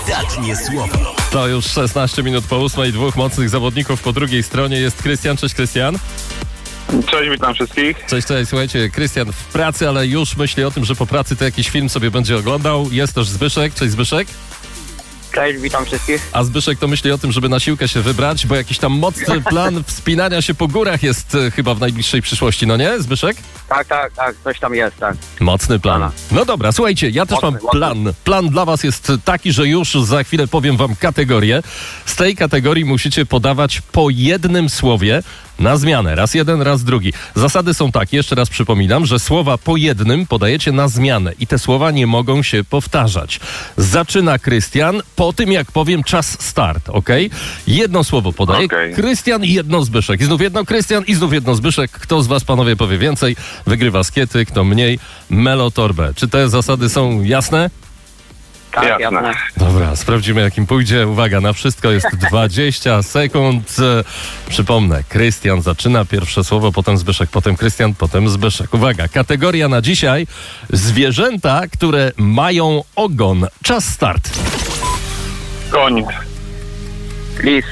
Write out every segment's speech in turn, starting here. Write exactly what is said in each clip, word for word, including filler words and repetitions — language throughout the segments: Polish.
Ostatnie słowo. To już szesnaście minut po ósmej, dwóch mocnych zawodników po drugiej stronie jest Krystian. Cześć, Krystian. Cześć, witam wszystkich. Cześć, cześć. Słuchajcie, Krystian w pracy, ale już myśli o tym, że po pracy to jakiś film sobie będzie oglądał. Jest też Zbyszek. Cześć, Zbyszek. Cześć, witam wszystkich. A Zbyszek to myśli o tym, żeby na siłkę się wybrać, bo jakiś tam mocny plan wspinania się po górach jest e, chyba w najbliższej przyszłości, no nie, Zbyszek? Tak, tak, tak, coś tam jest, tak. Mocny plan. No dobra, słuchajcie, ja też Mocny, mam plan. Plan dla was jest taki, że już za chwilę powiem wam kategorię. Z tej kategorii musicie podawać po jednym słowie na zmianę. Raz jeden, raz drugi. Zasady są takie, jeszcze raz przypominam, że słowa po jednym podajecie na zmianę i te słowa nie mogą się powtarzać. Zaczyna Krystian po tym, jak powiem czas start, ok? Jedno słowo podaje Okej. Krystian i jedno Zbyszek. I znów jedno Krystian i znów jedno Zbyszek. Kto z was, panowie, powie więcej, wygrywa skiety, kto mniej, melotorbę. Czy te zasady są jasne? Tak, Jasne. jasne. Dobra, sprawdzimy, jakim pójdzie. Uwaga, na wszystko jest dwadzieścia sekund. E, Przypomnę, Krystian zaczyna pierwsze słowo, potem Zbyszek, potem Krystian, potem Zbyszek. Uwaga, kategoria na dzisiaj: zwierzęta, które mają ogon. Czas start. Koń. Lis,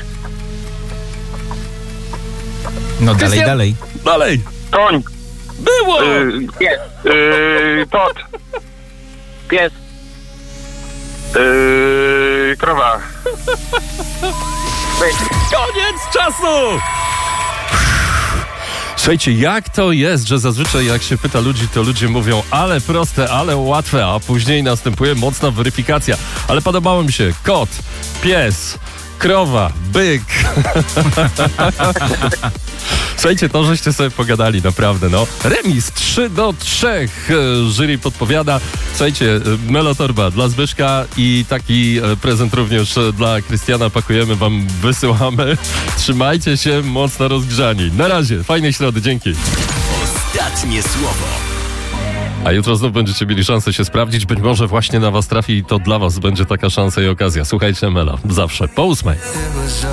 No dalej, Krystian? dalej. Dalej. Koń. Było! Yy, pies, yy, tot. pies, Yy, krowa. byk, Koniec czasu! Słuchajcie, jak to jest, że zazwyczaj jak się pyta ludzi, to ludzie mówią ale proste, ale łatwe, a później następuje mocna weryfikacja. Ale podobało mi się kot, pies, krowa, byk. Słuchajcie, to żeście sobie pogadali, naprawdę, no. Remis trzy do trzech. E, Jury podpowiada. Słuchajcie, e, melotorba dla Zbyszka i taki e, prezent również e, dla Krystiana pakujemy wam, wysyłamy. Trzymajcie się, mocno rozgrzani. Na razie, fajnej środy, dzięki. Ostatnie słowo. A jutro znów będziecie mieli szansę się sprawdzić. Być może właśnie na was trafi i to dla was będzie taka szansa i okazja. Słuchajcie, Melo, zawsze po ósmej.